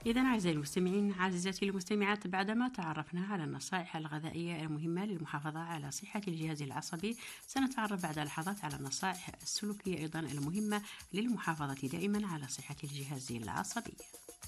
إذا أعزائي المستمعين عزيزاتي المستمعات، بعدما تعرفنا على النصائح الغذائية المهمة للمحافظة على صحة الجهاز العصبي، سنتعرف بعد لحظات على النصائح السلوكية أيضا المهمة للمحافظة دائما على صحة الجهاز العصبي.